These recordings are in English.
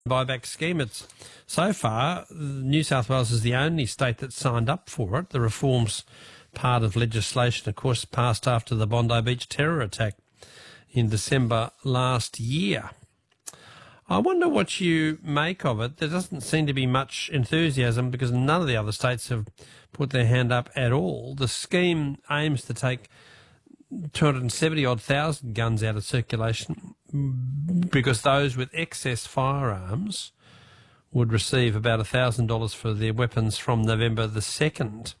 buyback scheme. It's so far New South Wales is the only state that's signed up for it. The reforms part of legislation, of course, passed after the Bondi Beach terror attack in December last year. I wonder what you make of it. There doesn't seem to be much enthusiasm because none of the other states have put their hand up at all. The scheme aims to take 270,000 guns out of circulation because those with excess firearms would receive about $1,000 for their weapons from November the 2nd.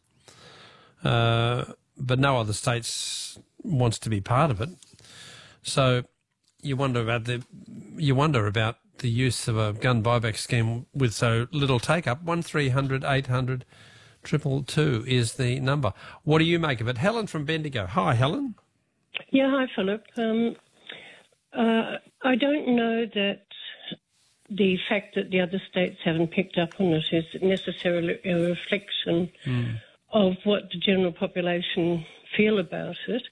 But no other states wants to be part of it. So you wonder about the use of a gun buyback scheme with so little take-up. 1300 800 222 is the number. What do you make of it? Helen from Bendigo. Hi, Helen. Yeah, hi, Philip. I don't know that the fact that the other states haven't picked up on it is necessarily a reflection of what the general population feel about it.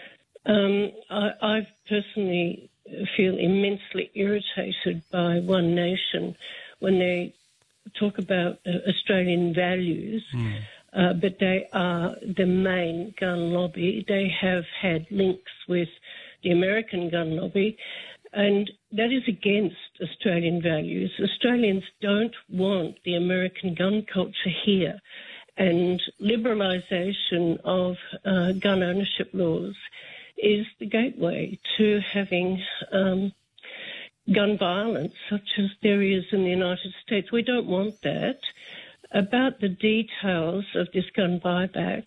I personally feel immensely irritated by One Nation when they talk about Australian values, but they are the main gun lobby. They have had links with the American gun lobby, and that is against Australian values. Australians don't want the American gun culture here, and liberalisation of gun ownership laws is the gateway to having gun violence such as there is in the United States. We don't want that. About the details of this gun buyback,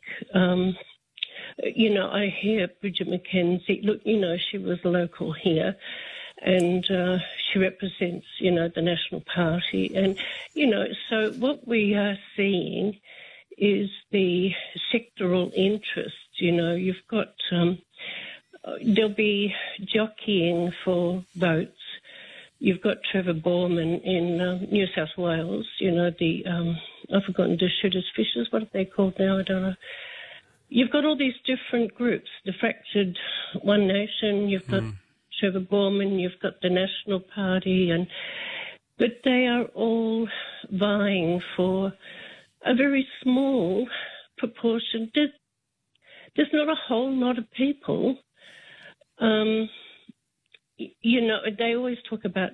I hear Bridget McKenzie, look, she was local here and she represents, the National Party. And, so what we are seeing is the sectoral interest. You've got, there'll be jockeying for votes. You've got Trevor Borman in New South Wales, I've forgotten, the shooters, fishers, what are they called now? I don't know. You've got all these different groups, the fractured One Nation, you've got Trevor Borman, you've got the National Party, but they are all vying for a very small proportion. There's not a whole lot of people. They always talk about,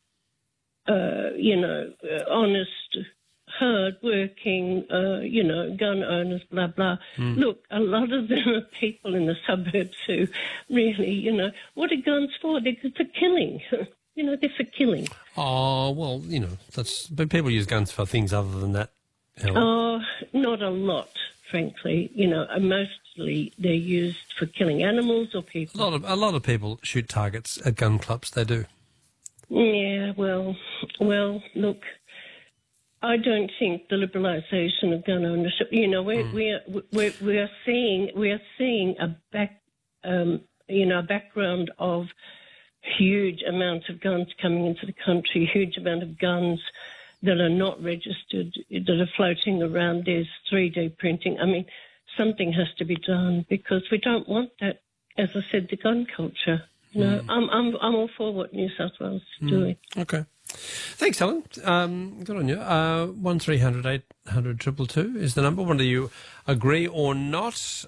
honest, hard-working, gun owners, blah, blah. Look, a lot of them are people in the suburbs who really, what are guns for? They're for killing. They're for killing. Oh, well, but people use guns for things other than that, Helen. Oh, not a lot, frankly. Mostly they're used for killing animals or people. A lot of people shoot targets at gun clubs. They do. Yeah, well, look, I don't think the liberalisation of gun ownership. We are seeing a background of huge amounts of guns coming into the country, huge amount of guns that are not registered, that are floating around. There's 3D printing. I mean, something has to be done because we don't want that, as I said, the gun culture. I'm all for what New South Wales is doing. Okay. Thanks, Helen. Good on you. 1300 800 222 is the number. Whether you agree or not.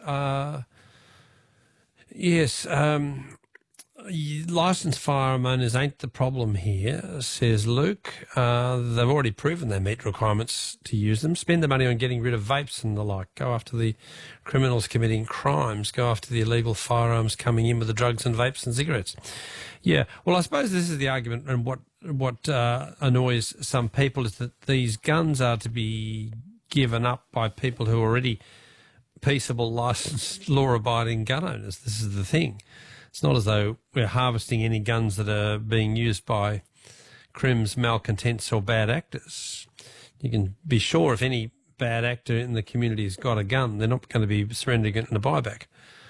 Yes. Licensed firearm owners ain't the problem here, says Luke. They've already proven they meet requirements to use them. Spend the money on getting rid of vapes and the like. Go after the criminals committing crimes. Go after the illegal firearms coming in with the drugs and vapes and cigarettes. Yeah, well, I suppose this is the argument, and what annoys some people is that these guns are to be given up by people who are already peaceable, licensed, law-abiding gun owners. This is the thing. It's not as though we're harvesting any guns that are being used by crims, malcontents or bad actors. You can be sure if any bad actor in the community has got a gun, they're not going to be surrendering it in a buyback.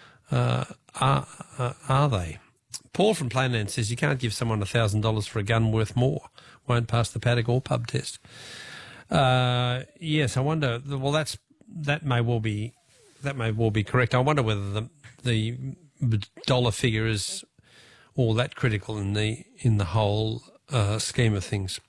Are they? Paul from Plainland says you can't give someone $1,000 for a gun worth more. Won't pass the paddock or pub test. Yes, I wonder. Well, that may well be correct. I wonder whether the dollar figure is all that critical in the whole scheme of things.